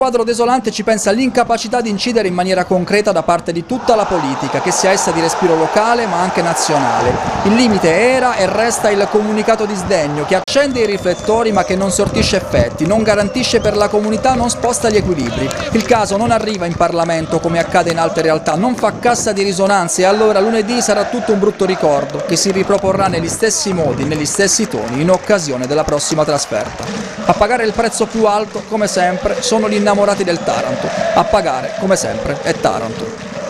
Quadro desolante ci pensa l'incapacità di incidere in maniera concreta da parte di tutta la politica, che sia essa di respiro locale ma anche nazionale. Il limite era e resta il comunicato di sdegno che accende i riflettori ma che non sortisce effetti, non garantisce per la comunità, non sposta gli equilibri. Il caso non arriva in Parlamento come accade in altre realtà, non fa cassa di risonanza e allora lunedì sarà tutto un brutto ricordo che si riproporrà negli stessi modi, negli stessi toni in occasione della prossima trasferta. A pagare il prezzo più alto, come sempre, sono gli innamorati del Taranto. A pagare, come sempre, è Taranto.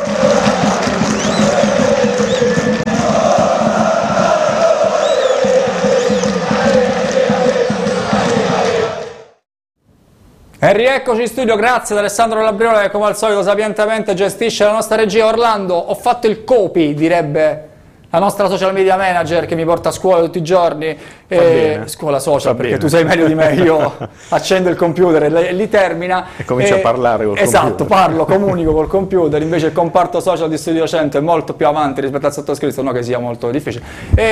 E rieccoci in studio, grazie ad Alessandro Labriola che come al solito sapientemente gestisce la nostra regia. Orlando, ho fatto il copy, direbbe la nostra social media manager che mi porta a scuola tutti i giorni, scuola social, perché tu sei meglio di me, io accendo il computer e li termina. E comincia a parlare col computer. Esatto, parlo, comunico col computer, invece il comparto social di Studio 100 è molto più avanti rispetto al sottoscritto, no che sia molto difficile.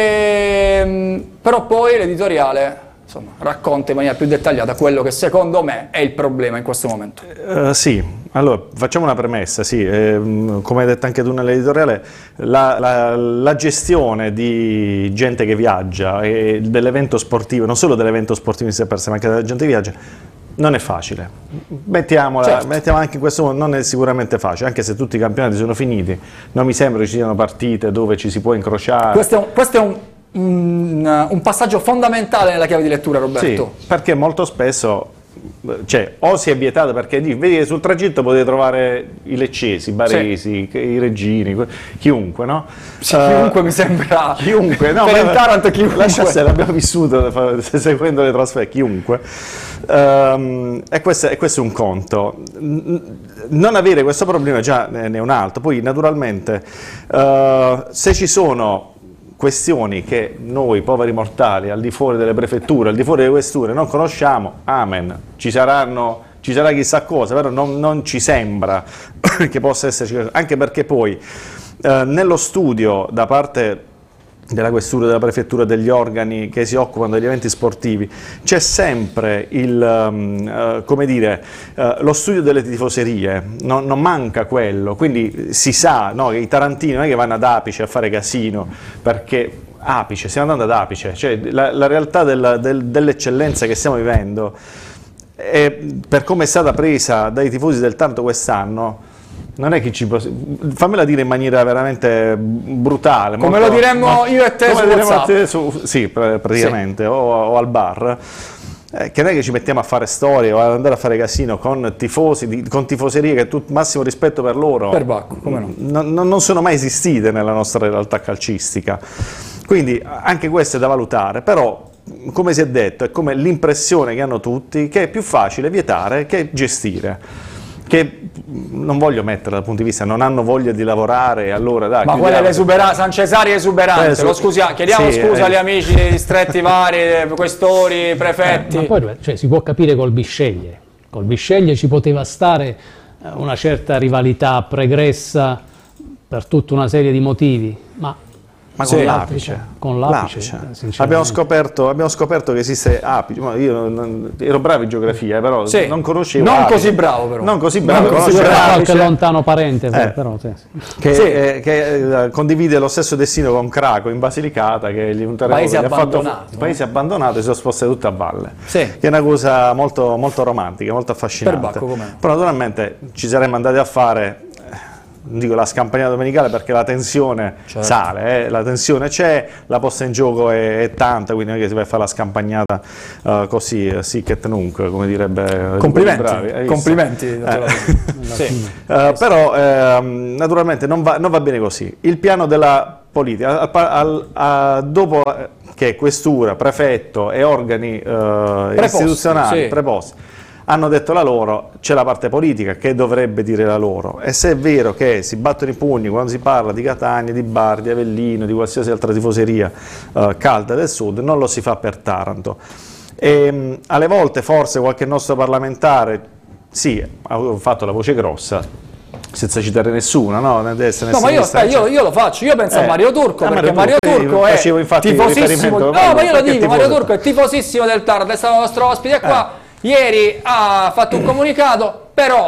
Però poi l'editoriale, insomma, racconta in maniera più dettagliata quello che secondo me è il problema in questo momento. Sì. Allora, facciamo una premessa, sì, come hai detto anche tu nell'editoriale, la gestione di gente che viaggia e dell'evento sportivo, non solo dell'evento sportivo in sé per sé, ma anche della gente che viaggia, non è facile. Mettiamola anche in questo modo, non è sicuramente facile, anche se tutti i campionati sono finiti, non mi sembra che ci siano partite dove ci si può incrociare. Questo è un passaggio fondamentale nella chiave di lettura, Roberto. Sì, perché molto spesso... Cioè, o si è vietato perché vedi che sul tragitto potete trovare i leccesi, i baresi, sì, i reggini, chiunque, no? Sì, chiunque mi sembra. Chiunque, no? Per il Taranto chiunque. Lascia stare, l'abbiamo vissuto seguendo le trasferte, chiunque. E questo è un conto. Non avere questo problema già ne è un altro. Poi naturalmente se ci sono questioni che noi poveri mortali al di fuori delle prefetture, al di fuori delle questure non conosciamo, amen, ci sarà chissà cosa, però non ci sembra che possa esserci, anche perché poi nello studio da parte della questura, della prefettura, degli organi che si occupano degli eventi sportivi, c'è sempre come dire, lo studio delle tifoserie, non manca quello, quindi si sa, no, che i tarantini non è che vanno ad Apice a fare casino, perché Apice, stiamo andando ad Apice, cioè la realtà dell'eccellenza che stiamo vivendo, per come è stata presa dai tifosi del Taranto quest'anno, non è che ci può... Fammela dire in maniera veramente brutale. Come lo diremmo io e te su WhatsApp. Sì, praticamente, sì. O al bar. Che non è che ci mettiamo a fare storie o ad andare a fare casino con tifosi, con tifoserie che massimo rispetto per loro. Per Bacco, come no? Non sono mai esistite nella nostra realtà calcistica. Quindi anche questo è da valutare, però come si è detto, è come l'impressione che hanno tutti che è più facile vietare che gestire. Che non voglio mettere dal punto di vista, non hanno voglia di lavorare, allora dai. Ma quella è l'esuberanza, San Cesari è esuberante, chiediamo sì, scusa agli amici distretti vari, questori, prefetti. Ma poi cioè, si può capire col Bisceglie. Col Bisceglie ci poteva stare una certa rivalità pregressa per tutta una serie di motivi, ma con l'Apice. Con l'Apice. Abbiamo scoperto che esiste Apice. Io ero bravo in geografia, però sì, non conoscevo non Apice. Così bravo però. Non così bravo. Qualche lontano parente, però sì. Che condivide lo stesso destino con Craco in Basilicata, che è un paese abbandonato. Paese abbandonato e si sono spostati tutte a valle. Sì. Che è una cosa molto, molto romantica, molto affascinante. Per Bacco, com'è? Però naturalmente ci saremmo andati a fare... Non dico la scampagnata domenicale perché la tensione sale, la tensione c'è, la posta in gioco è tanta, quindi non è che si va a fare la scampagnata così, sic et nunc, come direbbe... Complimenti. Sì. Però naturalmente non va bene così. Il piano della politica, dopo che questura, prefetto e organi istituzionali preposti, hanno detto la loro, c'è la parte politica che dovrebbe dire la loro, e se è vero che si battono i pugni quando si parla di Catania, di Bari, di Avellino, di qualsiasi altra tifoseria calda del sud, non lo si fa per Taranto. E, alle volte forse qualche nostro parlamentare, sì, ha fatto la voce grossa, senza citare nessuno, no? No, ma io lo faccio, io penso a Mario Turco, perché Mario Turco è tifosissimo, no, ma io lo dico, Mario Turco è tifosissimo del Taranto, è stato nostro ospite qua. Ieri ha fatto un comunicato Però